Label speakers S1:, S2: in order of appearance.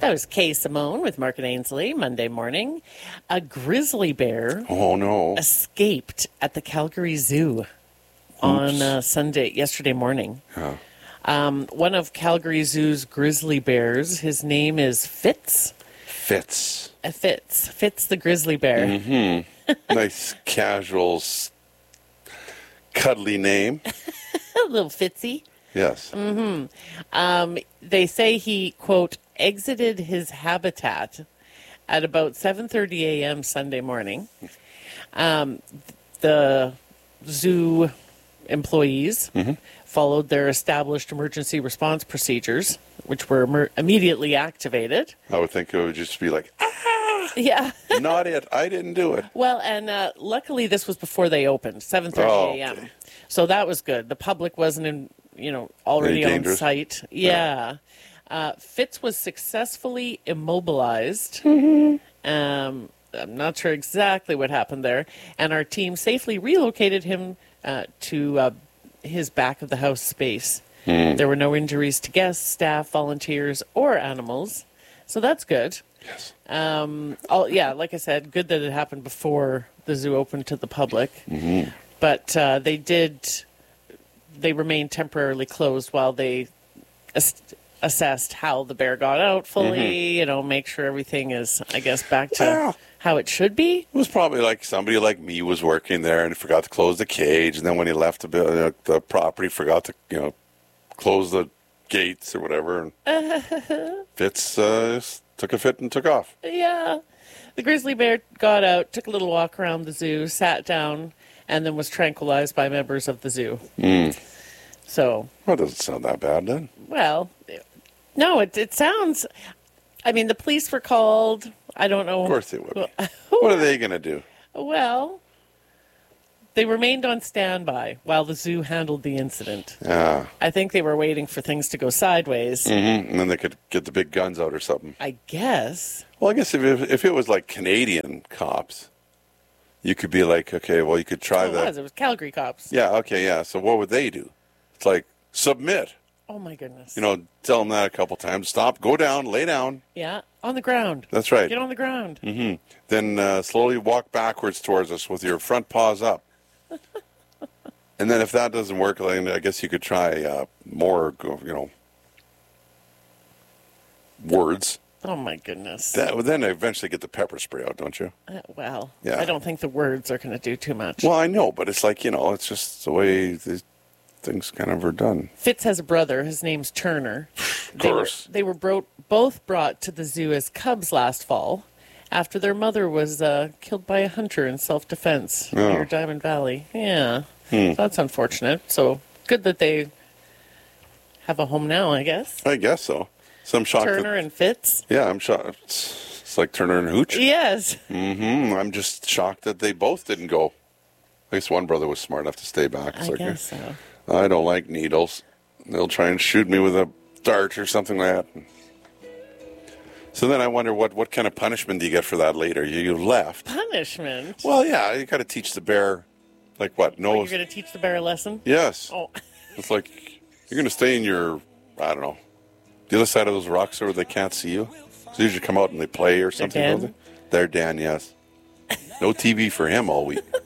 S1: That was Kay Simone with Mark and Ainsley, Monday morning. A grizzly bear
S2: Oh, no.
S1: escaped at the Calgary Zoo on yesterday morning.
S2: Yeah.
S1: One of Calgary Zoo's grizzly bears, his name is Fitz.
S2: Fitz.
S1: Fitz the grizzly bear.
S2: Mm-hmm. Nice, casual, cuddly name.
S1: A little Fitzy.
S2: Yes.
S1: They say he, quote, exited his habitat at about 7:30 a.m. Sunday morning. The zoo employees followed their established emergency response procedures, which were immediately activated.
S2: I would think it would just be like,
S1: Yeah.
S2: not it. I didn't do it.
S1: Well, and luckily this was before they opened, 7:30 a.m.
S2: Okay.
S1: So that was good. The public wasn't already
S2: Very
S1: on
S2: dangerous.
S1: site. Yeah. Fitz was successfully immobilized. I'm not sure exactly what happened there. And our team safely relocated him to his back of the house space. There were no injuries to guests, staff, volunteers, or animals. So that's good.
S2: Yes.
S1: Like I said, good that it happened before the zoo opened to the public. But they remained temporarily closed while they assessed how the bear got out fully, make sure everything is, I guess, back to
S2: Well,
S1: how it should be.
S2: it was probably like somebody like me was working there and forgot to close the cage, and then when he left the property, forgot to close the gates or whatever. And Fitz took a fit and took off.
S1: Yeah. The grizzly bear got out, took a little walk around the zoo, sat down, and then was tranquilized by members of the zoo. So,
S2: Well, it doesn't sound that bad then.
S1: well, no, it sounds... I mean, the police were called. I don't know.
S2: Of course they would. What are they going to do?
S1: Well, they remained on standby while the zoo handled the incident.
S2: Yeah.
S1: I think they were waiting for things to go sideways.
S2: And then they could get the big guns out or something.
S1: I guess.
S2: Well, I guess if it was like Canadian cops, you could be like, okay, well, you could try
S1: It was Calgary cops.
S2: Yeah, okay, yeah. So what would they do? It's like, submit.
S1: Oh, my goodness.
S2: Tell them that a couple times. Stop, go down, lay down.
S1: Yeah, on the ground.
S2: That's right.
S1: Get on the ground.
S2: Then slowly walk backwards towards us with your front paws up. And then if that doesn't work, then I guess you could try more, words.
S1: Oh, my goodness.
S2: Then eventually get the pepper spray out, don't you?
S1: Yeah. I don't think the words are going to do too much.
S2: Well, I know, but it's like, it's just the way these things kind of are done.
S1: Fitz has a brother. His name's Turner.
S2: Of course.
S1: They were both brought to the zoo as cubs last fall after their mother was killed by a hunter in self-defense near Diamond Valley. Yeah. That's unfortunate. So good that they have a home now, I guess.
S2: I guess so. So I'm shocked.
S1: Turner and Fitz.
S2: Yeah, I'm shocked. It's like Turner and Hooch.
S1: Yes.
S2: I'm just shocked that they both didn't go. At least one brother was smart enough to stay back.
S1: I guess so.
S2: I don't like needles. They'll try and shoot me with a dart or something like that. So then I wonder what kind of punishment do you get for that later? You left.
S1: Punishment?
S2: Well, yeah, you got to teach the bear, like what? No.
S1: You're going to teach the bear a lesson?
S2: Yes.
S1: Oh.
S2: It's like you're going to stay in your, I don't know, the other side of those rocks where they can't see you. So you usually come out and they play or something.
S1: Den?
S2: Don't they? Their den, yes. No TV for him all week.